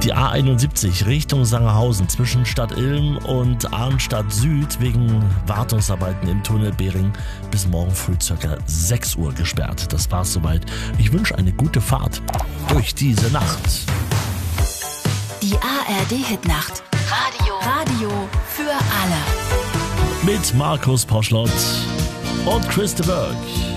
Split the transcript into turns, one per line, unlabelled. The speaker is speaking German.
Die A71 Richtung Sangerhausen zwischen Stadt Ilm und Arnstadt Süd wegen Wartungsarbeiten im Tunnel Bering bis morgen früh ca. 6 Uhr gesperrt. Das war's soweit. Ich wünsche eine gute Fahrt durch diese Nacht.
Die ARD-Hitnacht. Radio für alle.
Mit Markus Poschlott und Christa Berg.